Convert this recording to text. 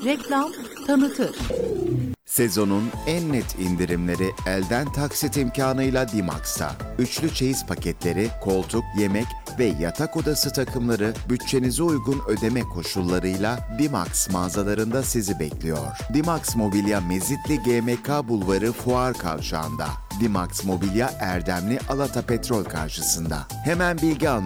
Reklam tanıtır. Sezonun en net indirimleri elden taksit imkanıyla Dimax'ta. Üçlü çeyiz paketleri, koltuk, yemek ve yatak odası takımları bütçenize uygun ödeme koşullarıyla Dimax mağazalarında sizi bekliyor. Dimax Mobilya Mezitli GMK Bulvarı Fuar Kavşağı'nda. Dimax Mobilya Erdemli Alata Petrol karşısında. Hemen bilgi almak